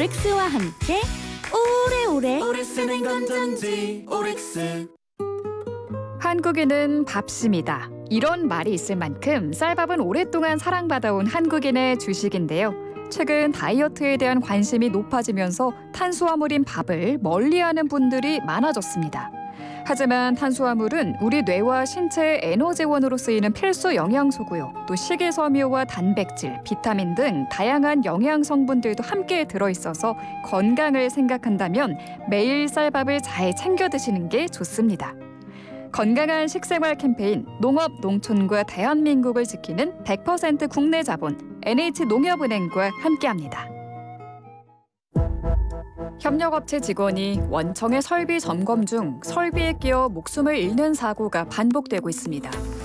오릭스와 함께 오래오래 오래 쓰는 건전지 오릭스. 한국인은 밥심이다. 이런 말이 있을 만큼 쌀밥은 오랫동안 사랑받아온 한국인의 주식인데요. 최근 다이어트에 대한 관심이 높아지면서 탄수화물인 밥을 멀리하는 분들이 많아졌습니다. 하지만 탄수화물은 우리 뇌와 신체의 에너지원으로 쓰이는 필수 영양소고요. 또 식이섬유와 단백질, 비타민 등 다양한 영양 성분들도 함께 들어있어서 건강을 생각한다면 매일 쌀밥을 잘 챙겨 드시는 게 좋습니다. 건강한 식생활 캠페인 농업 농촌과 대한민국을 지키는 100% 국내 자본 NH농협은행과 함께합니다. 협력업체 직원이 원청의 설비 점검 중 설비에 끼어 목숨을 잃는 사고가 반복되고 있습니다.